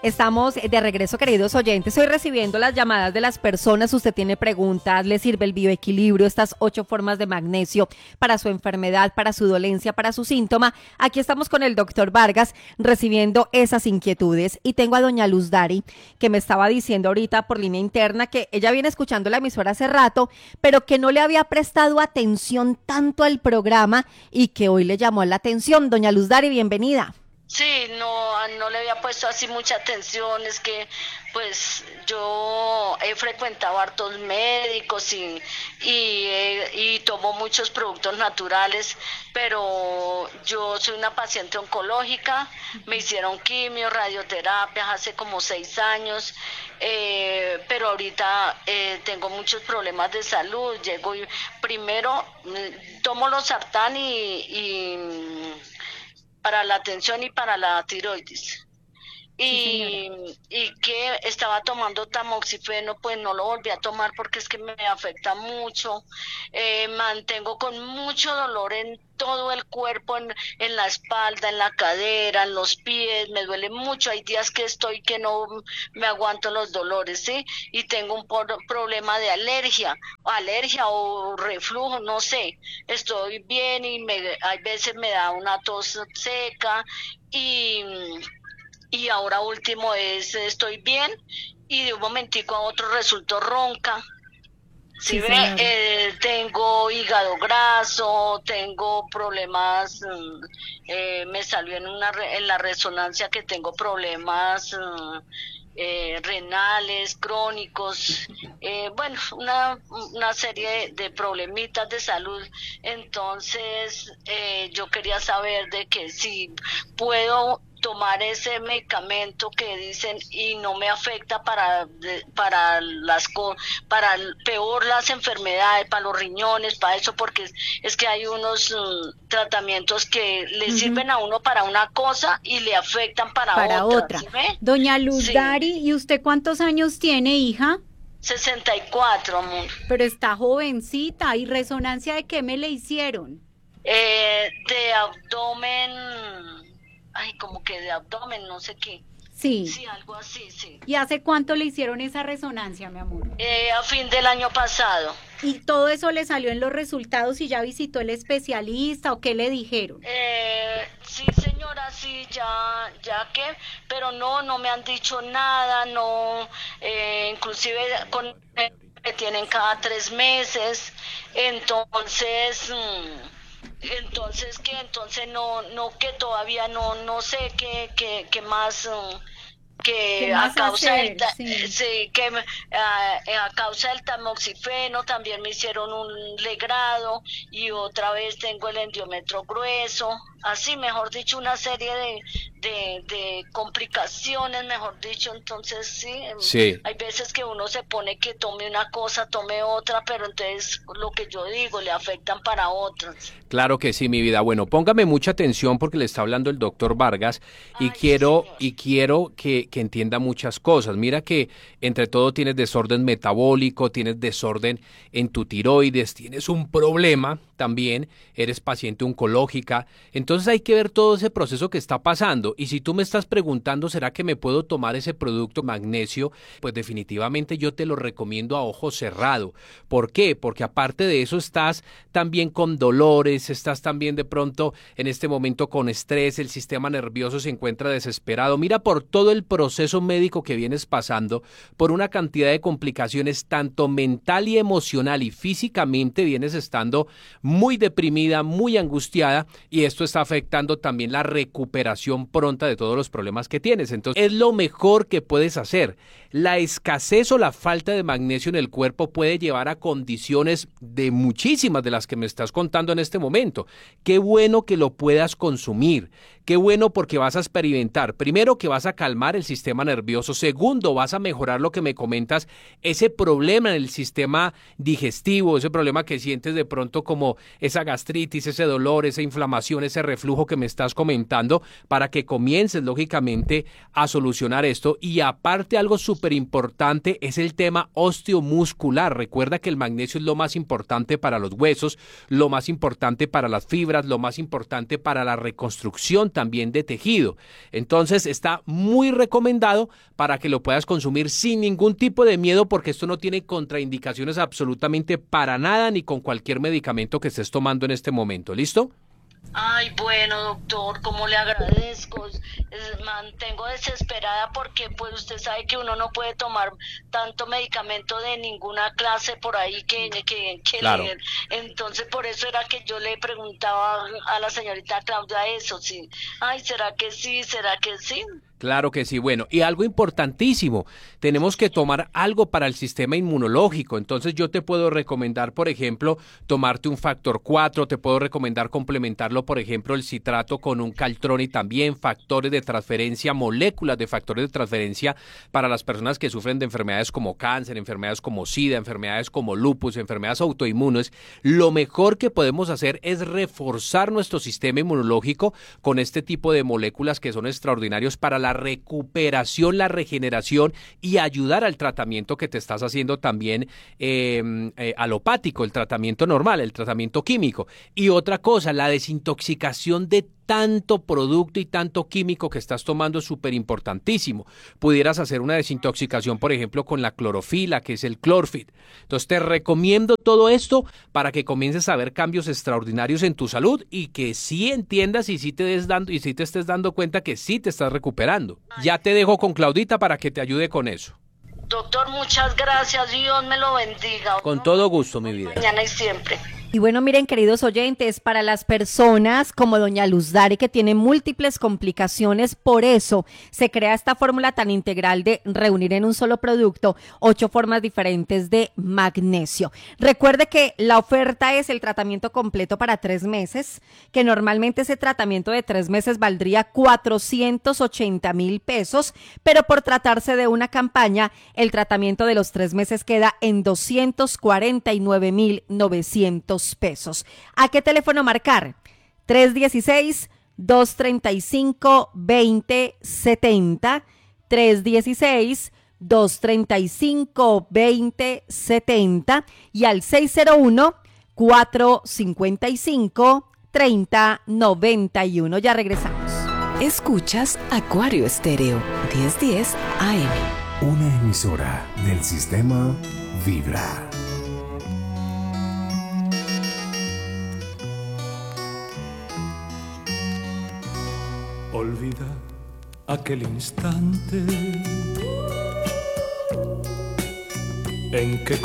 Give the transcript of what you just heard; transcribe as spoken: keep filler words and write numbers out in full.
Estamos de regreso, queridos oyentes. Estoy recibiendo las llamadas de las personas. Usted tiene preguntas, le sirve el bioequilibrio, estas ocho formas de magnesio para su enfermedad, para su dolencia, para su síntoma. Aquí estamos con el doctor Vargas recibiendo esas inquietudes. Y tengo a doña Luz Dari, que me estaba diciendo ahorita por línea interna que ella viene escuchando la emisora hace rato, pero que no le había prestado atención tanto al programa y que hoy le llamó la atención. Doña Luz Dari, bienvenida. Sí, no, no le había puesto así mucha atención, es que pues yo he frecuentado hartos médicos y, y, eh, y tomo muchos productos naturales, pero yo soy una paciente oncológica, me hicieron quimio, radioterapias hace como seis años, eh, pero ahorita eh, tengo muchos problemas de salud, llego y primero tomo los sartán y... y para la tensión y para la tiroides. Y, sí, y que estaba tomando tamoxifeno, pues no lo volví a tomar porque es que me afecta mucho. Eh, mantengo con mucho dolor en todo el cuerpo, en, en la espalda, en la cadera, en los pies, me duele mucho. Hay días que estoy que no me aguanto los dolores, ¿sí? Y tengo un por, problema de alergia, alergia o reflujo, no sé. Estoy bien y me, hay veces me da una tos seca y... y ahora último es estoy bien y de un momentico a otro resulto ronca. Si sí, ve, eh, tengo hígado graso, tengo problemas, eh, me salió en una en la resonancia que tengo problemas eh, renales, crónicos, eh, bueno, una, una serie de, de problemitas de salud. Entonces, eh, yo quería saber de que si puedo tomar ese medicamento que dicen y no me afecta para para las para peor las enfermedades, para los riñones, para eso, porque es, es que hay unos um, tratamientos que le uh-huh. sirven a uno para una cosa y le afectan para, para otra. otra. ¿Sí ve? Doña Luz sí. Dari, ¿y usted cuántos años tiene, hija? sesenta y cuatro, amor. Pero está jovencita. ¿Y resonancia de qué me le hicieron? Eh, de abdomen... ay, como que de abdomen, no sé qué. Sí. Sí, algo así, sí. ¿Y hace cuánto le hicieron esa resonancia, mi amor? Eh, a fin del año pasado. ¿Y todo eso le salió en los resultados y ya visitó el especialista o qué le dijeron? Eh, sí, señora, sí, ya, ya que, pero no, no me han dicho nada, no, eh, inclusive con me tienen cada tres meses, entonces... Mmm, entonces que entonces no no que todavía no no sé qué qué qué más um, que a causa hacer? del sí. Sí, que uh, a causa del tamoxifeno también me hicieron un legrado y otra vez tengo el endiómetro grueso, así mejor dicho una serie de de, de complicaciones, mejor dicho. Entonces sí, sí, hay veces que uno se pone que tome una cosa, tome otra, pero entonces lo que yo digo le afectan para otras. Claro que sí, mi vida. Bueno, póngame mucha atención porque le está hablando el doctor Vargas y Ay, quiero señor. y quiero que, que entienda muchas cosas. Mira que entre todo tienes desorden metabólico, tienes desorden en tu tiroides, tienes un problema también, eres paciente oncológica, entonces hay que ver todo ese proceso que está pasando. Y si tú me estás preguntando, ¿será que me puedo tomar ese producto magnesio? Pues definitivamente yo te lo recomiendo a ojo cerrado. ¿Por qué? Porque aparte de eso estás también con dolores, estás también de pronto en este momento con estrés, el sistema nervioso se encuentra desesperado. Mira por todo el proceso médico que vienes pasando, por una cantidad de complicaciones tanto mental y emocional y físicamente vienes estando muy deprimida, muy angustiada y esto está afectando también la recuperación pronta de todos los problemas que tienes. Entonces es lo mejor que puedes hacer. La escasez o la falta de magnesio en el cuerpo puede llevar a condiciones de muchísimas de las que me estás contando en este momento. Qué bueno que lo puedas consumir. Qué bueno porque vas a experimentar. Primero que vas a calmar el sistema nervioso. Segundo, vas a mejorar lo que me comentas, ese problema en el sistema digestivo, ese problema que sientes de pronto como ejemplo, esa gastritis, ese dolor, esa inflamación, ese reflujo que me estás comentando, para que comiences, lógicamente, a solucionar esto. Y aparte, algo súper importante es el tema osteomuscular. Recuerda que el magnesio es lo más importante para los huesos, lo más importante para las fibras, lo más importante para la reconstrucción también de tejido. Entonces, está muy recomendado para que lo puedas consumir sin ningún tipo de miedo, porque esto no tiene contraindicaciones absolutamente para nada, ni con cualquier medicamento que estés tomando en este momento. ¿Listo? Ay, bueno, doctor, cómo le agradezco. Es- mantengo desesperada porque pues usted sabe que uno no puede tomar tanto medicamento de ninguna clase por ahí que, que, que Claro. leer. Entonces por eso era que yo le preguntaba a la señorita Claudia eso, sí. Ay, ¿será que sí? ¿Será que sí? Claro que sí. Bueno, y algo importantísimo, tenemos que tomar algo para el sistema inmunológico. Entonces yo te puedo recomendar, por ejemplo, tomarte un factor cuatro, te puedo recomendar complementarlo, por ejemplo, el citrato con un caltrón, y también factores de transferencia, moléculas de factores de transferencia para las personas que sufren de enfermedades como cáncer, enfermedades como SIDA, enfermedades como lupus, enfermedades autoinmunes. Lo mejor que podemos hacer es reforzar nuestro sistema inmunológico con este tipo de moléculas que son extraordinarios para la recuperación, la regeneración, y ayudar al tratamiento que te estás haciendo también eh, eh, alopático, el tratamiento normal, el tratamiento químico. Y otra cosa, la desintoxicación de tanto producto y tanto químico que estás tomando es súper importantísimo. Pudieras hacer una desintoxicación, por ejemplo, con la clorofila, que es el Clorfit. Entonces te recomiendo todo esto para que comiences a ver cambios extraordinarios en tu salud, y que sí entiendas y sí te des dando y sí te estés dando cuenta que sí te estás recuperando. Ya te dejo con Claudita para que te ayude con eso. Doctor, muchas gracias. Dios me lo bendiga. Con todo gusto, mi vida. Mañana y siempre. Y bueno, miren, queridos oyentes, para las personas como doña Luz Dari, que tienen múltiples complicaciones, por eso se crea esta fórmula tan integral de reunir en un solo producto ocho formas diferentes de magnesio. Recuerde que la oferta es el tratamiento completo para tres meses, que normalmente ese tratamiento de tres meses valdría cuatrocientos ochenta mil pesos, pero por tratarse de una campaña, el tratamiento de los tres meses queda en doscientos cuarenta y nueve mil novecientos pesos. ¿A qué teléfono marcar? tres uno seis, dos tres cinco, dos cero siete cero, tres uno seis, dos tres cinco, dos cero siete cero y al seis cero uno, cuatro cinco cinco, tres cero nueve uno. Ya regresamos. Escuchas Acuario Estéreo, diez diez A M. Una emisora del sistema Vibra. Olvida aquel instante en que